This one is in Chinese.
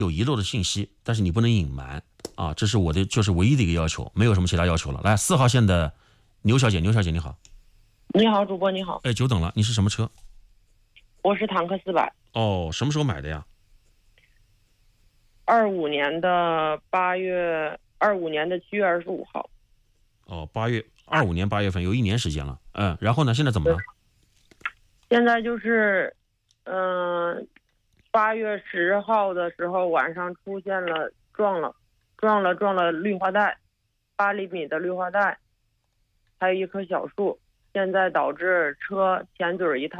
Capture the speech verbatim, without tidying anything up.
有遗漏的信息，但是你不能隐瞒啊，这是我的就是唯一的一个要求，没有什么其他要求了。来，四号线的牛小姐，牛小姐你好。 你好，主播你好。 哎，久等了，你是什么车？ 我是坦克四百。 哦，什么时候买的呀？ 二五年的八月，二五年的七月二十五号。 哦，八月二五年八月份，有一年时间了。嗯，然后呢？现在怎么了？ 现在就是，嗯，八月十号的时候晚上出现了撞了，撞了撞了绿化带，八厘米的绿化带，还有一棵小树，现在导致车前嘴一套。